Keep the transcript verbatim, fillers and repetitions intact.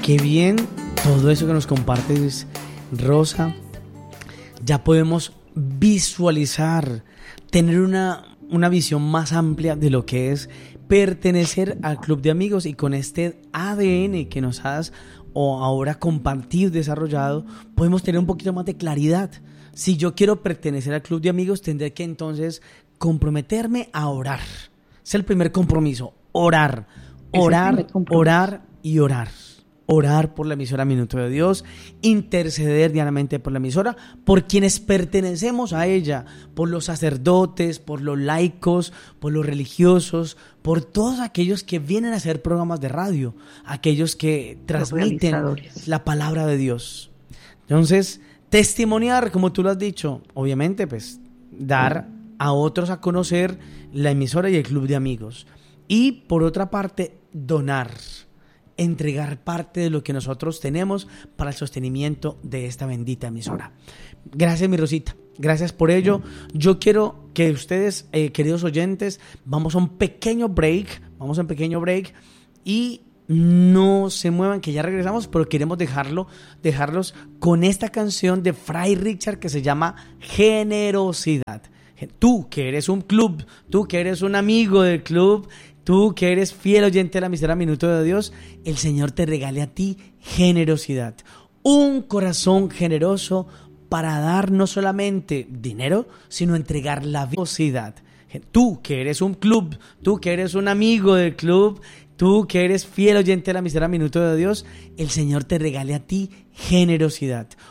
qué bien todo eso que nos compartes, Rosa. Ya podemos visualizar, tener una, una visión más amplia de lo que es pertenecer al club de amigos, y con este A D N que nos has o ahora compartido, desarrollado, podemos tener un poquito más de claridad. Si yo quiero pertenecer al club de amigos, tendré que entonces comprometerme a orar. Es el primer compromiso, orar, orar, orar y orar. Orar por la emisora Minuto de Dios, interceder diariamente por la emisora, por quienes pertenecemos a ella, por los sacerdotes, por los laicos, por los religiosos, por todos aquellos que vienen a hacer programas de radio, aquellos que transmiten la palabra de Dios. Entonces, testimoniar, como tú lo has dicho, obviamente, pues, dar a otros a conocer la emisora y el club de amigos. Y, por otra parte, donar. Entregar parte de lo que nosotros tenemos para el sostenimiento de esta bendita emisora. Gracias, mi Rosita. Gracias por ello. Yo quiero que ustedes, eh, queridos oyentes, vamos a un pequeño break. Vamos a un pequeño break y no se muevan, que ya regresamos, pero queremos dejarlo, dejarlos con esta canción de Fray Richard que se llama Generosidad. Tú que eres un club, tú que eres un amigo del club, tú que eres fiel oyente de la emisora Minuto de Dios, el Señor te regale a ti generosidad. Un corazón generoso para dar no solamente dinero, sino entregar la generosidad. Tú que eres un club, tú que eres un amigo del club, tú que eres fiel oyente de la emisora Minuto de Dios, el Señor te regale a ti generosidad.